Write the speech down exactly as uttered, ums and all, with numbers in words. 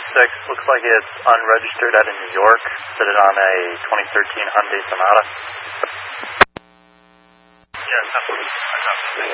six, looks like it's unregistered out of New York, sitting on a twenty thirteen Hyundai Sonata. Yeah, definitely.